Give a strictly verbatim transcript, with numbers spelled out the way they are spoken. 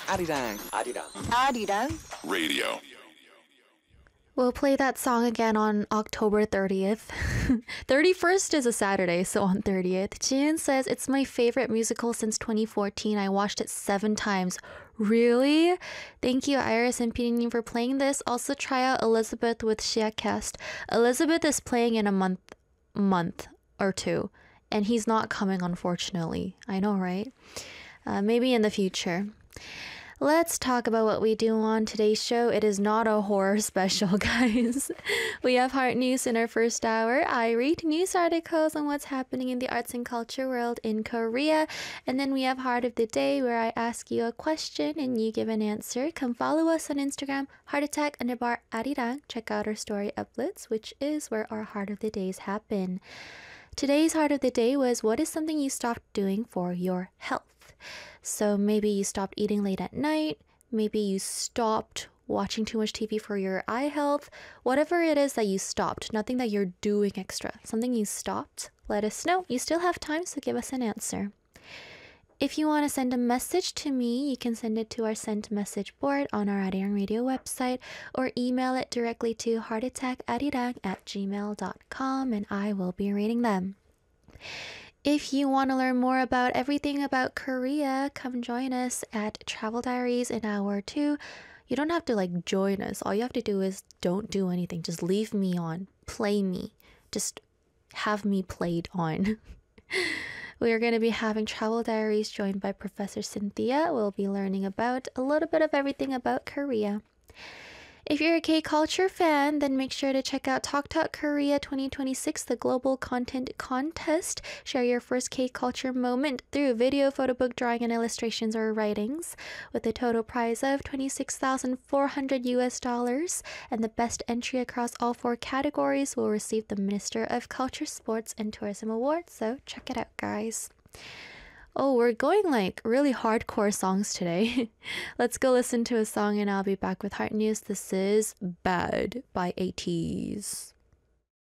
Arirang. Arirang. Arirang. Radio. We'll play that song again on October thirtieth. thirty-first is a Saturday, so on thirtieth. Jin says, it's my favorite musical since twenty fourteen. I watched it seven times. Really? Thank you, Iris and Pinyin, for playing this. Also, try out Elizabeth with Shiacast. Elizabeth is playing in a month, month or two, and he's not coming, unfortunately. I know, right? Uh, maybe in the future. Let's talk about what we do on today's show. It is not a horror special, guys. We have Heart News in our first hour. I read news articles on what's happening in the arts and culture world in Korea. And then we have Heart of the Day, where I ask you a question and you give an answer. Come follow us on Instagram, heartattack underbar arirang. Check out our story uploads, which is where our Heart of the Days happen. Today's Heart of the Day was, what is something you stopped doing for your health? So maybe you stopped eating late at night, maybe you stopped watching too much T V for your eye health, whatever it is that you stopped, nothing that you're doing extra, something you stopped, let us know. You still have time, so give us an answer. If you want to send a message to me, you can send it to our sent message board on our Arirang Radio website or email it directly to heartattackarirang at gmail dot com and I will be reading them. If you want to learn more about everything about Korea, come join us at Travel Diaries in hour two. You don't have to like join us. All you have to do is don't do anything. Just leave me on. Play me. Just have me played on. We are going to be having Travel Diaries joined by Professor Cynthia. We'll be learning about a little bit of everything about Korea. If you're a K-culture fan, then make sure to check out Talk Talk Korea twenty twenty-six, the global content contest. Share your first K-culture moment through video, photo book, drawing, and illustrations or writings, with a total prize of twenty-six thousand four hundred U S dollars. And the best entry across all four categories will receive the Minister of Culture, Sports, and Tourism Award. So check it out, guys. Oh, we're going like really hardcore songs today. Let's go listen to a song and I'll be back with Heart News. This is Bad by ATEEZ.